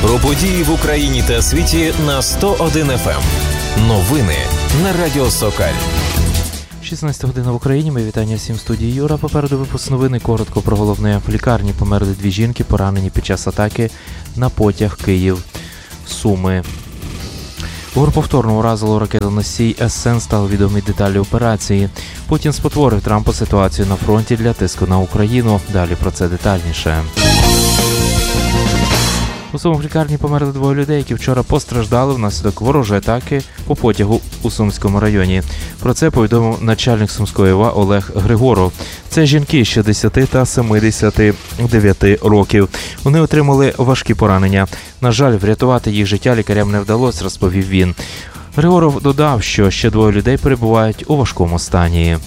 Про події в Україні та світі на 101 FM. Новини на Радіо Сокаль. 16 година в Україні. Ми вітання всім в студії Юра. Попереду випуск новини. Коротко про головне. В лікарні померли 2 жінки, поранені під час атаки на потяг Київ-Суми. ГУР повторно уразило ракетоносій С-100, стали відомі деталі операції. Путін спотворив Трампу ситуацію на фронті для тиску на Україну. Далі про це детальніше. У Сумах в лікарні померли 2 людей, які вчора постраждали внаслідок ворожої атаки по потягу у Сумському районі. Про це повідомив начальник Сумської ОВА Олег Григоров. Це жінки 60 та 79 років. Вони отримали важкі поранення. На жаль, врятувати їх життя лікарям не вдалося, розповів він. Григоров додав, що ще 2 людей перебувають у важкому стані.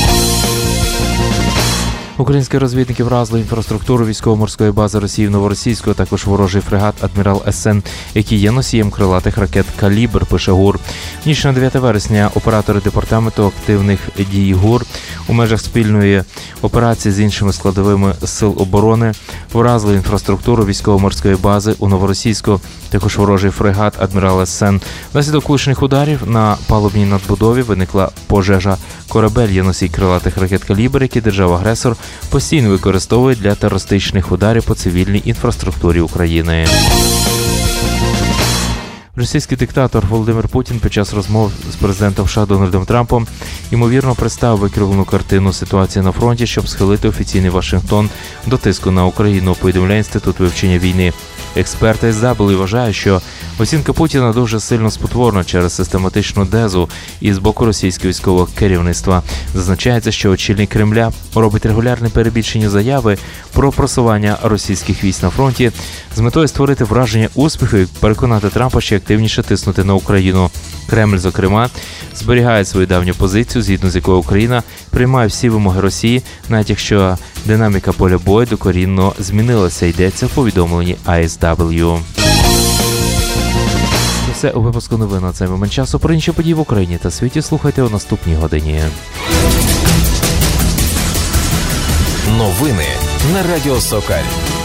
Українські розвідники вразили інфраструктуру військово-морської бази Росії в Новоросійську, а також ворожий фрегат «Адмірал СН», який є носієм крилатих ракет «Калібр», пише ГУР. Ніч на 9 вересня оператори департаменту активних дій ГУР у межах спільної операції з іншими складовими сил оборони вразили інфраструктуру військово-морської бази у Новоросійську, також ворожий фрегат «Адмірал СН». Внаслідок влучних ударів на палубній надбудові виникла пожежа. Корабель є носій крилатих ракет «Калібр», які держава-агресор постійно використовує для терористичних ударів по цивільній інфраструктурі України. Російський диктатор Володимир Путін під час розмов з президентом США Дональдом Трампом ймовірно представив викривлену картину ситуації на фронті, щоб схилити офіційний Вашингтон до тиску на Україну, повідомляє Інститут вивчення війни. Експерти СЗА вважають, що оцінка Путіна дуже сильно спотворена через систематичну дезу із боку російського військового керівництва. Зазначається, що очільник Кремля робить регулярні перебільшені заяви про просування російських військ на фронті з метою створити враження успіху і переконати Трампа ще активніше тиснути на Україну. Кремль, зокрема, зберігає свою давню позицію, згідно з якою Україна приймає всі вимоги Росії, навіть якщо динаміка поля бою докорінно змінилася, йдеться в повідомленні ISW. Це все у випуску новин на цей момент часу. Про інші події в Україні та світі слухайте у наступній годині. Новини на Радіо Сокаль.